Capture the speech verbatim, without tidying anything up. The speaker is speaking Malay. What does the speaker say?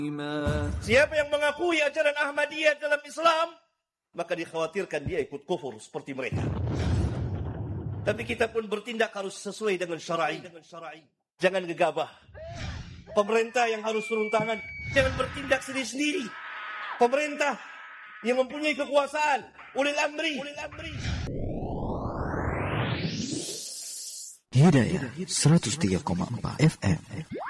Siapa yang mengakui ajaran Ahmadiyah dalam Islam, maka dikhawatirkan dia ikut kufur seperti mereka. Tapi kita pun bertindak harus sesuai dengan syar'i. Jangan gegabah. Pemerintah yang harus turun tangan, jangan bertindak sendiri-sendiri. Pemerintah yang mempunyai kekuasaan, ulil amri. Hidayah seratus tiga koma empat F M.